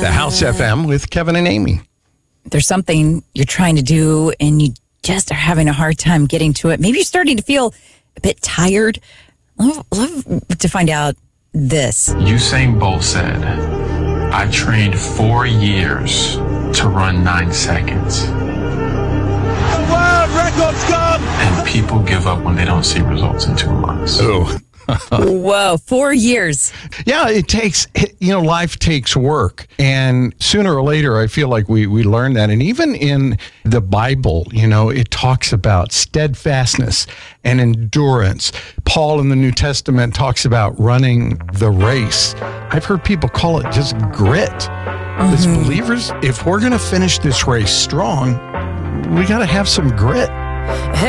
The House FM with Kevin and Amy. There's something you're trying to do and you just are having a hard time getting to it. Maybe you're starting to feel a bit tired. Love to find out this. Usain Bolt said, I trained 4 years to run 9 seconds. The world record's gone! And people give up when they don't see results in 2 months. Oh. Whoa, 4 years. Yeah, it takes, life takes work. And sooner or later, I feel like we learn that. And even in the Bible, it talks about steadfastness and endurance. Paul in the New Testament talks about running the race. I've heard people call it just grit. As believers, if we're going to finish this race strong, we got to have some grit.